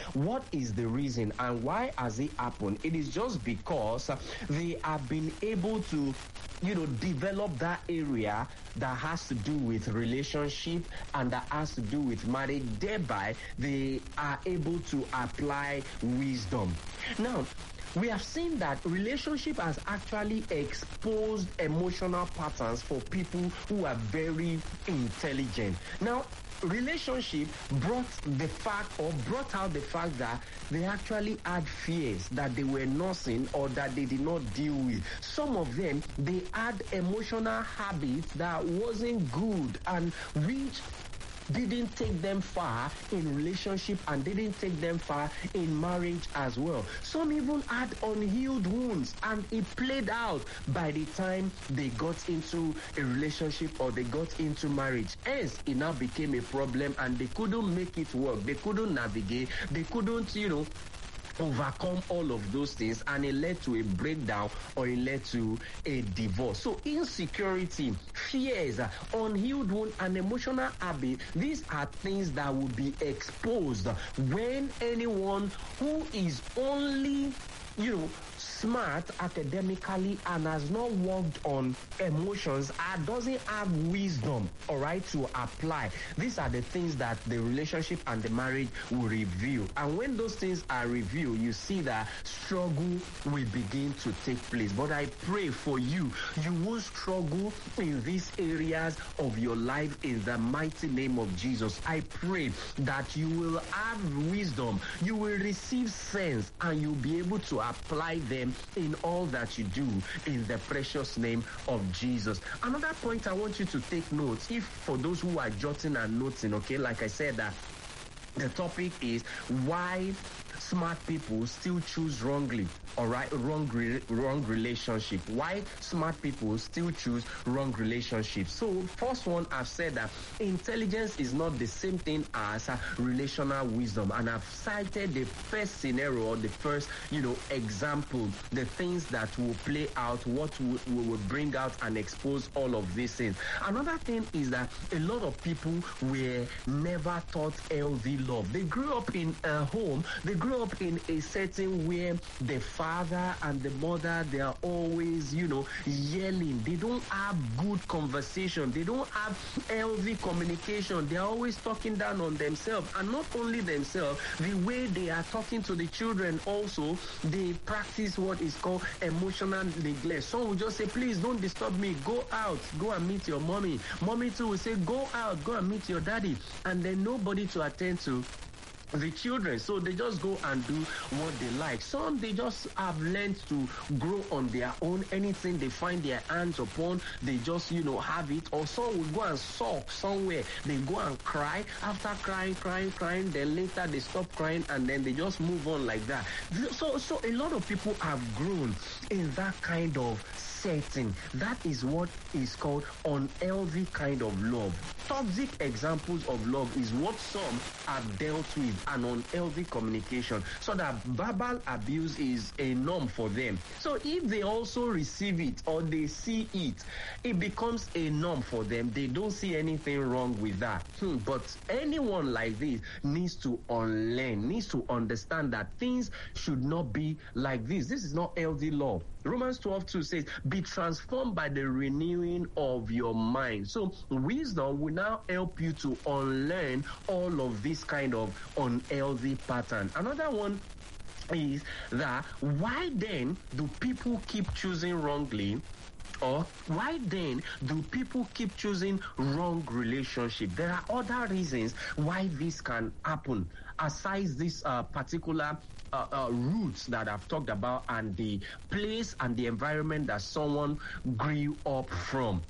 What is the reason and why has it happened? It is just because they have been able to, develop that area that has to do with relationship and that has to do with marriage. Thereby, they are able to apply wisdom. Now, we have seen that relationship has actually exposed emotional patterns for people who are very intelligent. Now, relationship brought out the fact that they actually had fears that they were nursing or that they did not deal with. Some of them, they had emotional habits that wasn't good and which didn't take them far in relationship and didn't take them far in marriage as well. Some even had unhealed wounds and it played out by the time they got into a relationship or they got into marriage. Hence, it now became a problem and they couldn't make it work. They couldn't navigate. They couldn't, overcome all of those things, and it led to a breakdown or it led to a divorce. So insecurity, fears, unhealed wound, and emotional habit, these are things that will be exposed when anyone who is only smart academically and has not worked on emotions and doesn't have wisdom, all right, to apply. These are the things that the relationship and the marriage will reveal. And when those things are revealed, you see that struggle will begin to take place. But I pray for you, you won't struggle in these areas of your life in the mighty name of Jesus. I pray that you will have wisdom, you will receive sense, and you'll be able to apply them in all that you do in the precious name of Jesus. Another point I want you to take notes, if for those who are jotting and noting, okay, like I said, that the topic is why smart people still choose wrongly, all right, wrong relationship. Why smart people still choose wrong relationships. So first one, I've said that intelligence is not the same thing as relational wisdom, and I've cited the first scenario or the first example, the things that will play out, what we will bring out and expose all of these things. Another thing is that a lot of people were never taught healthy love. They grew up in a home, they grew up in a setting where the father and the mother, they are always, yelling. They don't have good conversation. They don't have healthy communication. They are always talking down on themselves. And not only themselves, the way they are talking to the children also, they practice what is called emotional neglect. Some will just say, please don't disturb me. Go out. Go and meet your mommy. Mommy too will say, go out. Go and meet your daddy. And then nobody to attend to the children, so they just go and do what they like. Some, they just have learned to grow on their own. Anything they find their hands upon, they just have it. Or some will go and sulk somewhere. They go and cry. After crying, then later they stop crying and then they just move on like that. So a lot of people have grown in that kind of setting. That is what is called unhealthy kind of love. Toxic examples of love is what some have dealt with, an unhealthy communication, so that verbal abuse is a norm for them. So if they also receive it or they see it, it becomes a norm for them. They don't see anything wrong with that. But anyone like this needs to unlearn, needs to understand that things should not be like this. This is not healthy love. Romans 12:2 says, be transformed by the renewing of your mind. So wisdom will now help you to unlearn all of this kind of unhealthy pattern. Another one is that why then do people keep choosing wrongly? Or why then do people keep choosing wrong relationship? There are other reasons why this can happen aside this particular roots that I've talked about and the place and the environment that someone grew up from.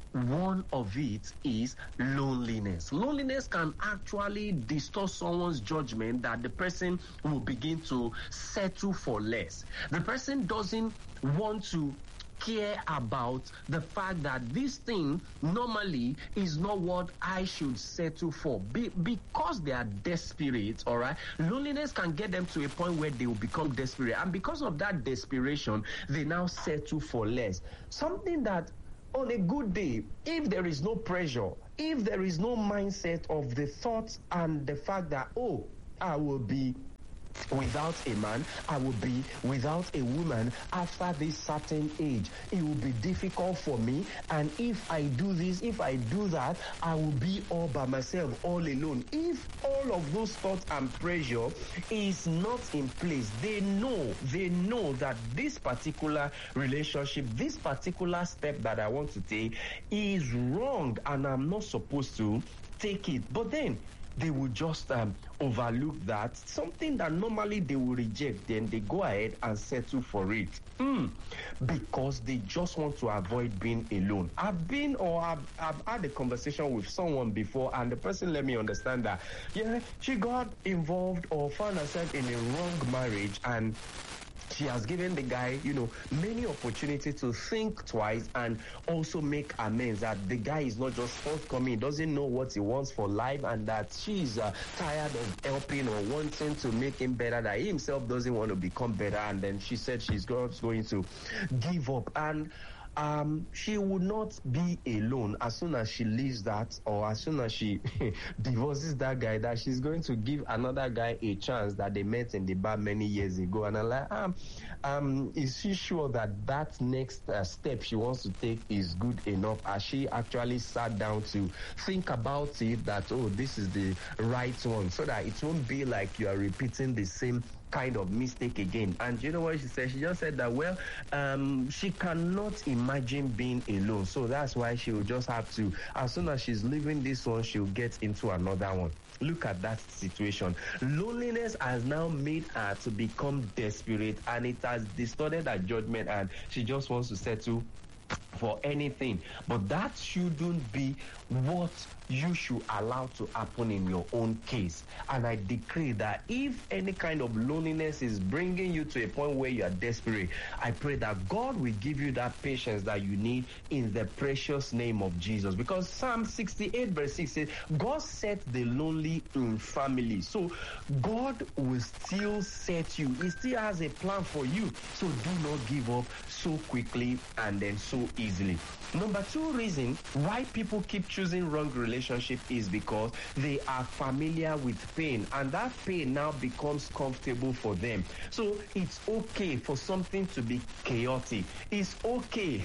One of it is loneliness. Loneliness can actually distort someone's judgment that the person will begin to settle for less. The person doesn't want to care about the fact that this thing normally is not what I should settle for. Because they are desperate, all right? Loneliness can get them to a point where they will become desperate. And because of that desperation, they now settle for less. Something that on a good day, if there is no pressure, if there is no mindset of the thoughts and the fact that, I will be without a man, I will be without a woman after this certain age. It will be difficult for me, and if I do this, if I do that, I will be all by myself, all alone. If all of those thoughts and pressure is not in place, they know that this particular relationship, this particular step that I want to take is wrong, and I'm not supposed to take it. But then they will just overlook that, something that normally they will reject, then they go ahead and settle for it. Because they just want to avoid being alone. I've had a conversation with someone before, and the person let me understand that, she got involved or found herself in a wrong marriage, and she has given the guy, many opportunities to think twice and also make amends, that the guy is not just forthcoming, doesn't know what he wants for life, and that she's tired of helping or wanting to make him better, that he himself doesn't want to become better. And then she said she's going to give up. And she would not be alone as soon as she leaves that, or as soon as she divorces that guy, that she's going to give another guy a chance that they met in the bar many years ago. And I'm like, is she sure that next step she wants to take is good enough? Has she actually sat down to think about it, that, this is the right one, so that it won't be like you are repeating the same kind of mistake again? And you know what she said? She just said that, she cannot imagine being alone, so that's why she will just have to, as soon as she's leaving this one, she'll get into another one. Look at that situation. Loneliness has now made her to become desperate, and it has distorted her judgment, and she just wants to settle for anything. But that shouldn't be what you should allow to happen in your own case. And I decree that if any kind of loneliness is bringing you to a point where you are desperate, I pray that God will give you that patience that you need in the precious name of Jesus. Because Psalm 68 verse 6 says, God set the lonely in family. So God will still set you. He still has a plan for you. So do not give up so quickly and then so easily. Number 2 reason why people keep choosing wrong relationship is because they are familiar with pain, and that pain now becomes comfortable for them. So it's okay for something to be chaotic. It's okay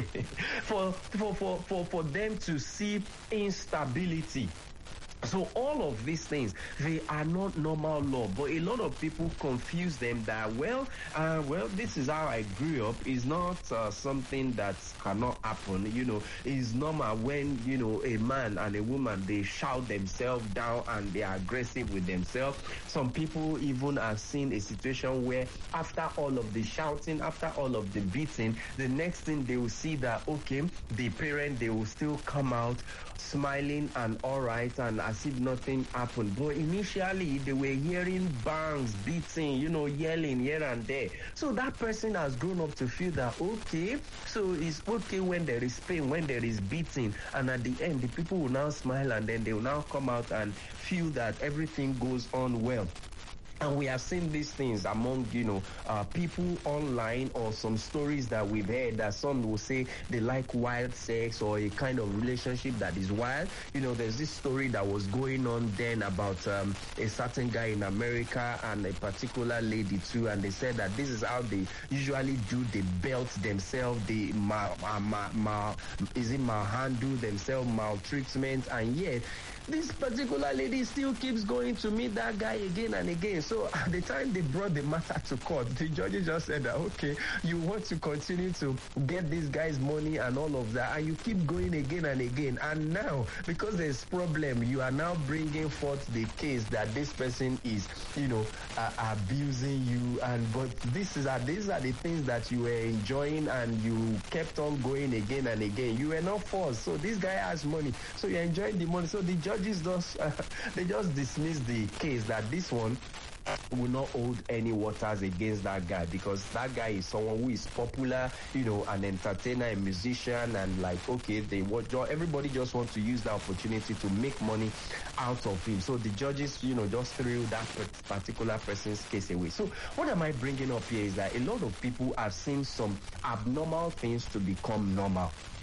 for them to see instability. So all of these things, they are not normal love, but a lot of people confuse them that, this is how I grew up. It's not something that cannot happen. It's normal when, a man and a woman, they shout themselves down and they are aggressive with themselves. Some people even have seen a situation where after all of the shouting, after all of the beating, the next thing they will see that, the parent, they will still come out smiling and all right, and as if nothing happened. But initially, they were hearing bangs, beating, yelling here and there. So that person has grown up to feel that, so it's okay when there is pain, when there is beating, and at the end, the people will now smile, and then they will now come out and feel that everything goes on well. And we have seen these things among, people online, or some stories that we've heard, that some will say they like wild sex or a kind of relationship that is wild. There's this story that was going on then about a certain guy in America and a particular lady too, and they said that this is how they usually do. They belt themselves, they malhandle themselves, maltreatment, and yet this particular lady still keeps going to meet that guy again and again. So at the time they brought the matter to court, the judges just said that, you want to continue to get this guy's money and all of that, and you keep going again and again. And now, because there's problem, you are now bringing forth the case that this person is, abusing you. But these are the things that you were enjoying, and you kept on going again and again. You were not forced. So this guy has money, so you're enjoying the money. So the judges they just dismiss the case that this one will not hold any waters against that guy, because that guy is someone who is popular, an entertainer, a musician, and everybody just wants to use the opportunity to make money out of him. So the judges, just threw that particular person's case away. So what am I bringing up here is that a lot of people have seen some abnormal things to become normal.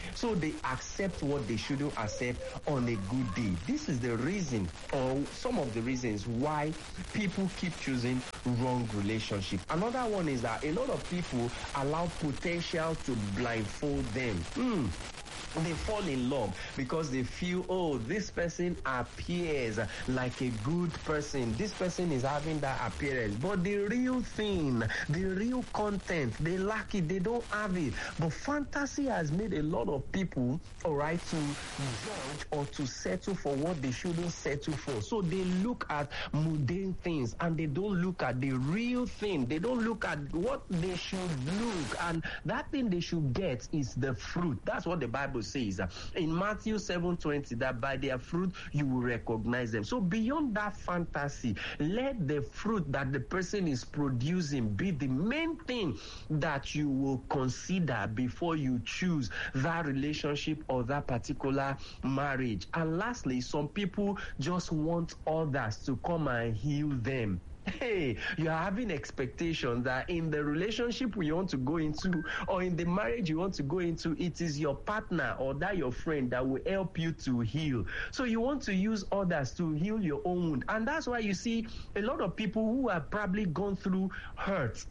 So they accept what they shouldn't accept on a good day. This is the reason, or some of the reasons why people keep choosing wrong relationship. Another one is that a lot of people allow potential to blindfold them. They fall in love because they feel, oh, this person appears like a good person. This person is having that appearance. But the real thing, the real content, they lack it. They don't have it. But fantasy has made a lot of people, all right, to judge or to settle for what they shouldn't settle for. So they look at mundane things and they don't look at the real thing. They don't look at what they should look. And that thing they should get is the fruit. That's what the Bible says in Matthew 7:20, that by their fruit you will recognize them. So beyond that fantasy, let the fruit that the person is producing be the main thing that you will consider before you choose that relationship or that particular marriage. And lastly, some people just want others to come and heal them. Hey, you are having expectations that in the relationship you want to go into or in the marriage you want to go into, it is your partner or that your friend that will help you to heal. So you want to use others to heal your own wound. And that's why you see a lot of people who have probably gone through hurt.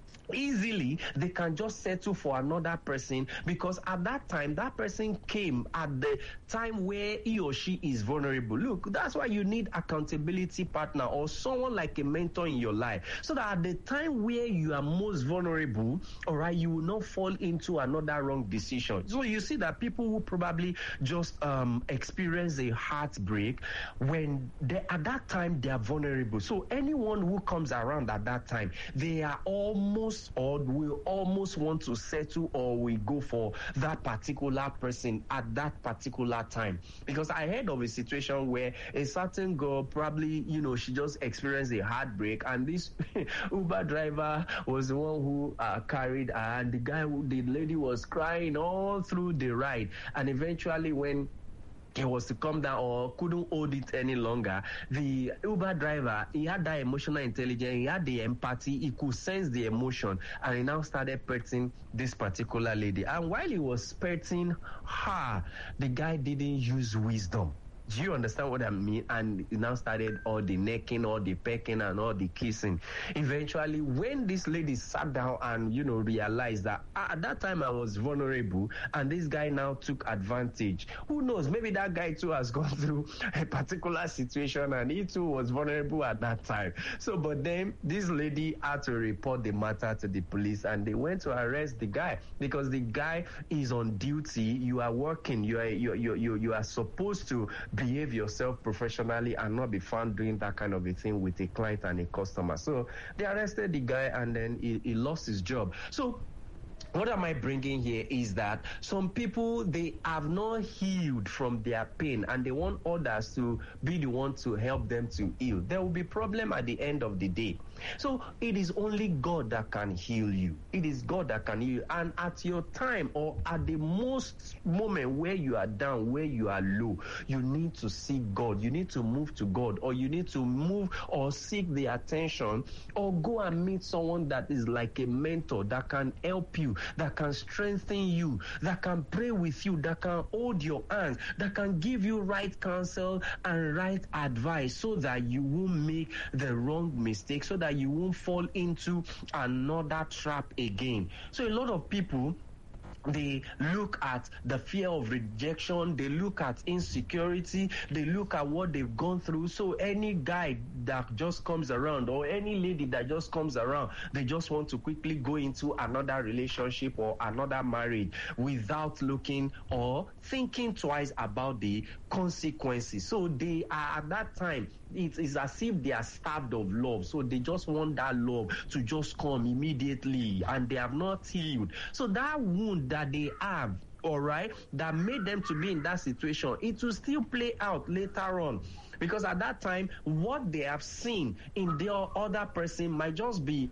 Easily they can just settle for another person because at that time that person came at the time where he or she is vulnerable. Look, that's why you need accountability partner or someone like a mentor in your life, so that at the time where you are most vulnerable, all right, you will not fall into another wrong decision. So you see that people who probably just experience a heartbreak, when they at that time they are vulnerable. So anyone who comes around at that time, they are almost or will almost want to settle or will go for that particular person at that particular time. Because I heard of a situation where a certain girl probably, she just experienced a heartbreak, and this Uber driver was the one who carried her, and the lady was crying all through the ride, and eventually when he was to come down or couldn't hold it any longer, the Uber driver, he had that emotional intelligence, he had the empathy, he could sense the emotion, and he now started petting this particular lady. And while he was petting her, the guy didn't use wisdom. Do you understand what I mean? And it now started all the necking, all the pecking, and all the kissing. Eventually, when this lady sat down and, realized that at that time I was vulnerable, and this guy now took advantage. Who knows? Maybe that guy too has gone through a particular situation and he too was vulnerable at that time. So, but then this lady had to report the matter to the police, and they went to arrest the guy because the guy is on duty. You are working. You are supposed to behave yourself professionally and not be found doing that kind of a thing with a client and a customer. So they arrested the guy, and then he lost his job. So what am I bringing here is that some people, they have not healed from their pain and they want others to be the one to help them to heal. There will be problem at the end of the day. So it is only God that can heal you. It is God that can heal you. And at your time or at the most moment where you are down, where you are low, you need to seek God. You need to move to God, or you need to move or seek the attention, or go and meet someone that is like a mentor that can help you, that can strengthen you, that can pray with you, that can hold your hands, that can give you right counsel and right advice, so that you won't make the wrong mistake, so that you won't fall into another trap again. So a lot of people, they look at the fear of rejection, they look at insecurity, they look at what they've gone through. So any guy that just comes around, or any lady that just comes around, they just want to quickly go into another relationship or another marriage without looking or thinking twice about the consequences. So they are at that time, it is as if they are starved of love. So they just want that love to just come immediately, and they have not healed. So that wound that they have, all right, that made them to be in that situation, it will still play out later on. Because at that time, what they have seen in the other person might just be,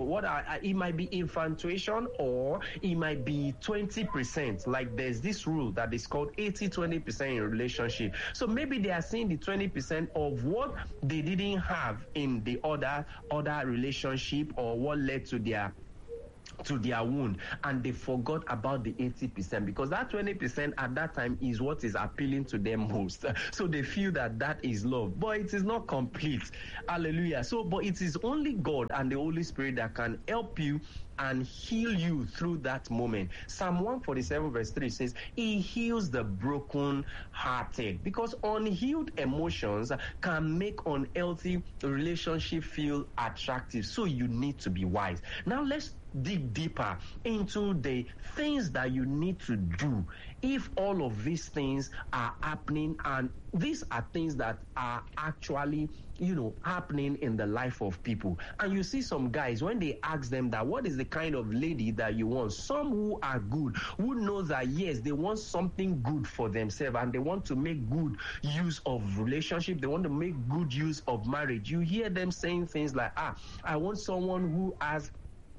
it might be infatuation, or it might be 20%. Like there's this rule that is called 80-20% in relationship. So maybe they are seeing the 20% of what they didn't have in the other relationship, or what led to their to their wound, and they forgot about the 80%, because that 20% at that time is what is appealing to them most. So they feel that is love, but it is not complete. Hallelujah. So, but it is only God and the Holy Spirit that can help you and heal you through that moment. Psalm 147 verse 3 says, he heals the broken hearted, because unhealed emotions can make unhealthy relationship feel attractive. So you need to be wise. Now let's dig deeper into the things that you need to do if all of these things are happening, and these are things that are actually happening in the life of people. And you see some guys, when they ask them that what is the kind of lady that you want, some who are good, who know that yes, they want something good for themselves and they want to make good use of relationship, they want to make good use of marriage. You hear them saying things like, I want someone who has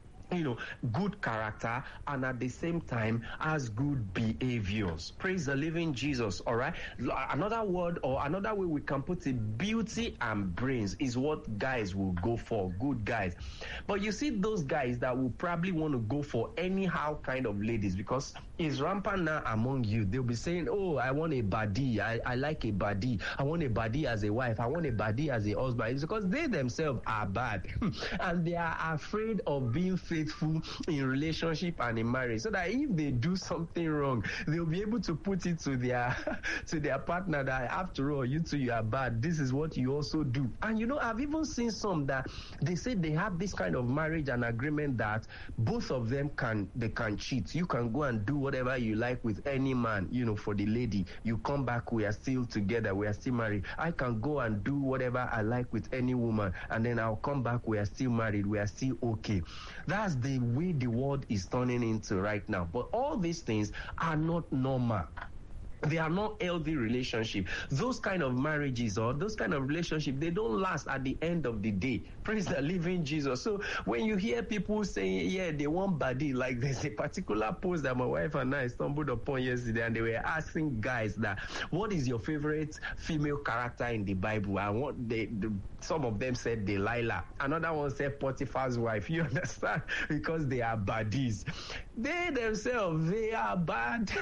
good character and at the same time has good behaviors. Praise the living Jesus. All right. Another word or another way we can put it, beauty and brains is what guys will go for, good guys. But you see those guys that will probably want to go for anyhow kind of ladies, because it's rampant now among you. They'll be saying, oh, I want a baddie. I like a baddie. I want a baddie as a wife. I want a baddie as a husband. It's because they themselves are bad and they are afraid of being faithful in relationship and in marriage, so that if they do something wrong, they'll be able to put it to their partner that after all, you two, you are bad. This is what you also do. And I've even seen some that they say they have this kind of marriage and agreement that both of them can cheat. You can go and do whatever you like with any man, for the lady. You come back, we are still together, we are still married. I can go and do whatever I like with any woman, and then I'll come back, we are still married, we are still okay. That's the way the world is turning into right now. But all these things are not normal. They are not healthy relationship. Those kind of marriages or those kind of relationship, they don't last at the end of the day. Praise the living Jesus. So when you hear people saying, yeah, they want body, like there's a particular post that my wife and I stumbled upon yesterday, and they were asking guys that, what is your favorite female character in the Bible? And what some of them said Delilah. Another one said Potiphar's wife. You understand? Because they are baddies. They themselves, they are bad.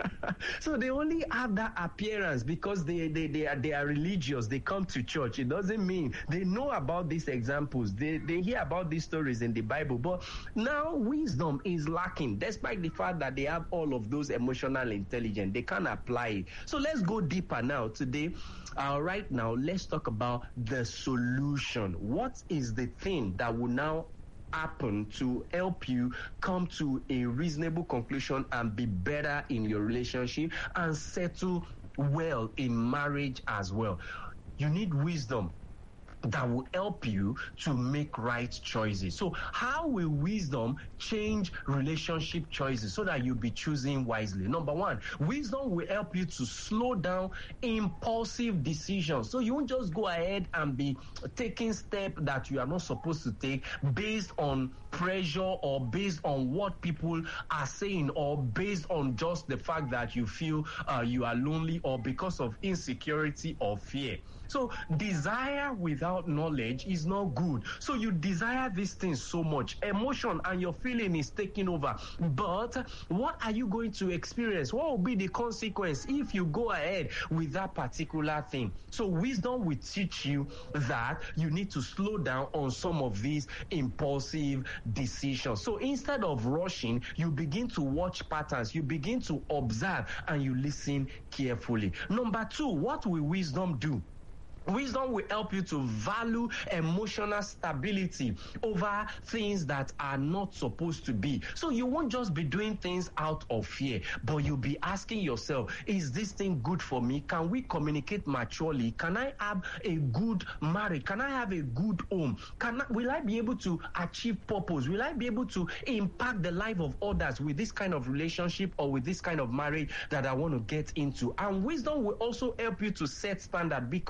So they only have that appearance because they are religious. They come to church. It doesn't mean they know about these examples. They hear about these stories in the Bible. But now wisdom is lacking, despite the fact that they have all of those emotional intelligence. They can't apply it. So let's go deeper now today. Right now, let's talk about the solution. What is the thing that will now happen to help you come to a reasonable conclusion and be better in your relationship and settle well in marriage as well? You need wisdom that will help you to make right choices. So how will wisdom change relationship choices so that you'll be choosing wisely? Number one, wisdom will help you to slow down impulsive decisions. So you won't just go ahead and be taking steps that you are not supposed to take based on pressure or based on what people are saying or based on just the fact that you feel you are lonely or because of insecurity or fear. So desire without knowledge is not good. So you desire these things so much. Emotion and your feeling is taking over. But what are you going to experience? What will be the consequence if you go ahead with that particular thing? So wisdom will teach you that you need to slow down on some of these impulsive decisions. So instead of rushing, you begin to watch patterns. You begin to observe and you listen carefully. Number two, what will wisdom do? Wisdom will help you to value emotional stability over things that are not supposed to be. So you won't just be doing things out of fear, but you'll be asking yourself, is this thing good for me? Can we communicate maturely? Can I have a good marriage? Can I have a good home? Will I be able to achieve purpose? Will I be able to impact the life of others with this kind of relationship or with this kind of marriage that I want to get into? And wisdom will also help you to set standard, because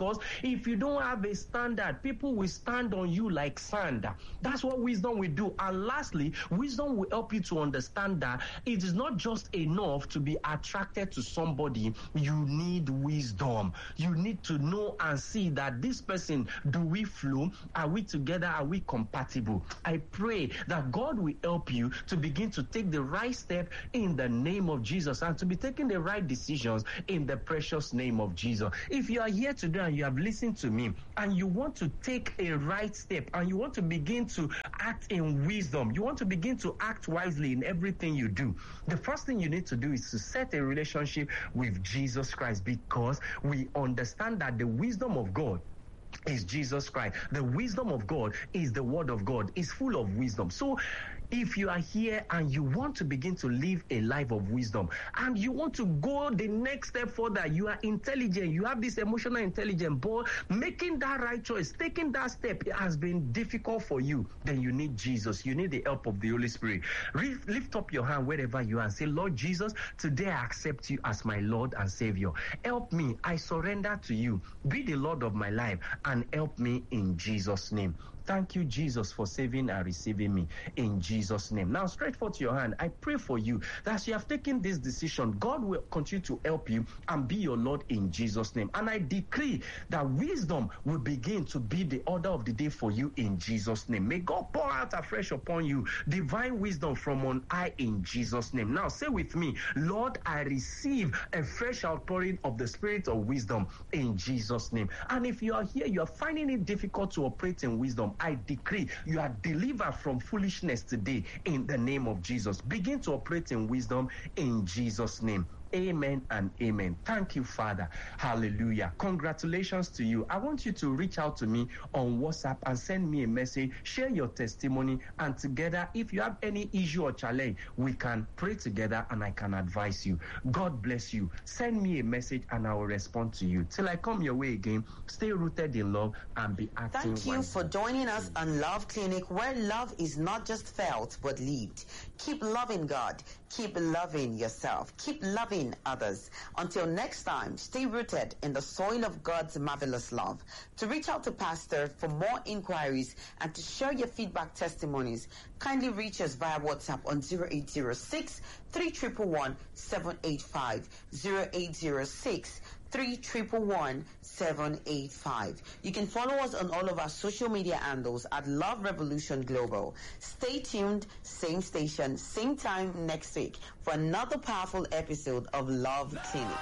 If you don't have a standard, people will stand on you like sand. That's what wisdom will do. And lastly, wisdom will help you to understand that it is not just enough to be attracted to somebody. You need wisdom. You need to know and see that this person, do we flow? Are we together? Are we compatible? I pray that God will help you to begin to take the right step in the name of Jesus and to be taking the right decisions in the precious name of Jesus. If you are here today and you have listened to me and you want to take a right step and you want to begin to act in wisdom, you want to begin to act wisely in everything you do, the first thing you need to do is to set a relationship with Jesus Christ, because we understand that the wisdom of God is Jesus Christ. The wisdom of God is the word of God. It's full of wisdom. So if you are here and you want to begin to live a life of wisdom and you want to go the next step further, you are intelligent, you have this emotional intelligence, but making that right choice, taking that step has been difficult for you, then you need Jesus. You need the help of the Holy Spirit. Lift up your hand wherever you are and say, Lord Jesus, today I accept you as my Lord and Savior. Help me. I surrender to you. Be the Lord of my life and help me in Jesus' name. Thank you, Jesus, for saving and receiving me in Jesus' name. Now, stretch forth your hand. I pray for you that as you have taken this decision, God will continue to help you and be your Lord in Jesus' name. And I decree that wisdom will begin to be the order of the day for you in Jesus' name. May God pour out afresh upon you divine wisdom from on high in Jesus' name. Now, say with me, Lord, I receive a fresh outpouring of the spirit of wisdom in Jesus' name. And if you are here, you are finding it difficult to operate in wisdom, I decree you are delivered from foolishness today in the name of Jesus. Begin to operate in wisdom in Jesus' name. Amen and amen. Thank you, Father. Hallelujah. Congratulations to you. I want you to reach out to me on WhatsApp and send me a message. Share your testimony. And together, if you have any issue or challenge, we can pray together and I can advise you. God bless you. Send me a message and I will respond to you. Till I come your way again, stay rooted in love and be acting. Thank you for joining us on Love Clinic, where love is not just felt but lived. Keep loving God. Keep loving yourself. Keep loving others. Until next time, stay rooted in the soil of God's marvelous love. To reach out to Pastor for more inquiries and to share your feedback testimonies, kindly reach us via WhatsApp on 0806 3111 785 0806 3111 785. You can follow us on all of our social media handles at Love Revolution Global. Stay tuned, same station, same time next week for another powerful episode of Love Clinic.